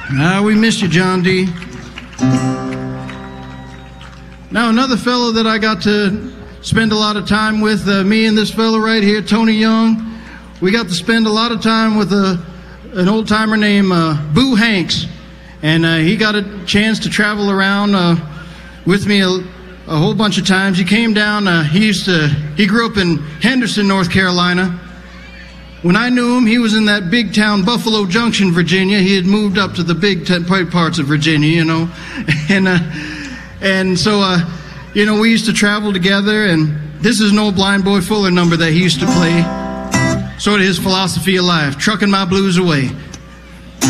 We missed you, John D. Now, another fellow that I got to spend a lot of time with, me and this fellow right here, Tony Young, we got to spend a lot of time with an old-timer named Boo Hanks. And he got a chance to travel around with me a whole bunch of times. He came down, he grew up in Henderson, North Carolina. When I knew him, he was in that big town, Buffalo Junction, Virginia. He had moved up to the big parts of Virginia, you know. And so, you know, we used to travel together, and this is an old Blind Boy Fuller number that he used to play. Sort of his philosophy of life, trucking my blues away.